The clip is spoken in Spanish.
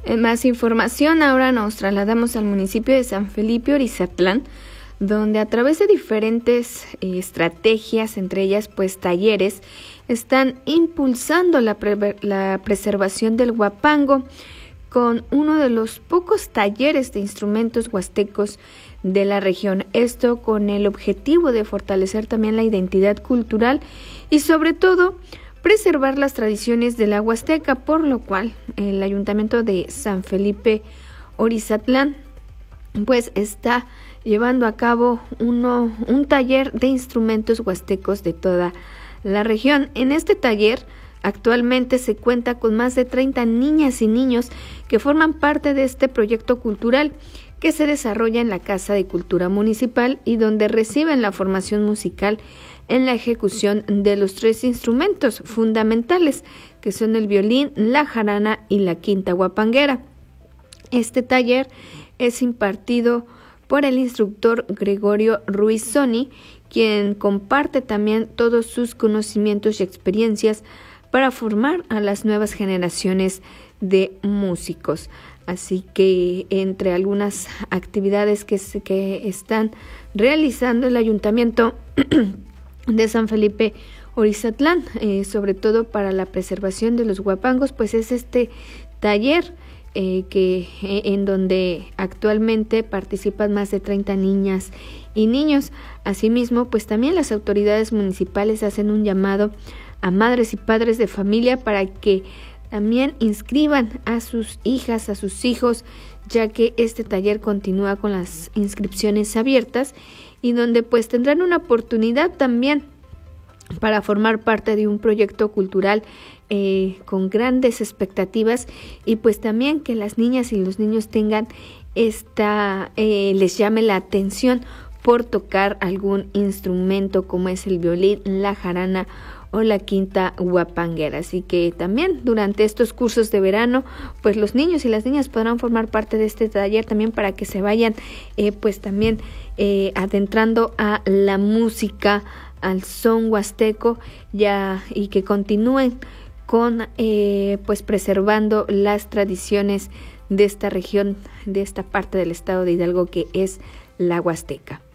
En más información, ahora nos trasladamos al municipio de San Felipe Orizatlán, donde a través de diferentes estrategias, entre ellas pues talleres, están impulsando la preservación del huapango con uno de los pocos talleres de instrumentos huastecos de la región. Esto con el objetivo de fortalecer también la identidad cultural y sobre todo preservar las tradiciones de la Huasteca, por lo cual el Ayuntamiento de San Felipe Orizatlán pues está llevando a cabo un taller de instrumentos huastecos de toda la región. En este taller actualmente se cuenta con más de 30 niñas y niños que forman parte de este proyecto cultural que se desarrolla en la Casa de Cultura Municipal y donde reciben la formación musical en la ejecución de los 3 instrumentos fundamentales, que son el violín, la jarana y la quinta huapanguera. Este taller es impartido por el instructor Gregorio Ruiz Soni, quien comparte también todos sus conocimientos y experiencias para formar a las nuevas generaciones de músicos. Así que entre algunas actividades que están realizando el Ayuntamiento de San Felipe Orizatlán, sobre todo para la preservación de los huapangos, pues es este taller en donde actualmente participan más de 30 niñas y niños. Asimismo, pues también las autoridades municipales hacen un llamado a madres y padres de familia para que también inscriban a sus hijas, a sus hijos, ya que este taller continúa con las inscripciones abiertas y donde pues tendrán una oportunidad también para formar parte de un proyecto cultural con grandes expectativas y pues también que las niñas y los niños tengan les llame la atención por tocar algún instrumento como es el violín, la jarana o la quinta huapanguera. Así que también durante estos cursos de verano, pues los niños y las niñas podrán formar parte de este taller también para que se vayan pues también adentrando a la música, al son huasteco y que continúen con pues preservando las tradiciones de esta región, de esta parte del estado de Hidalgo que es la Huasteca.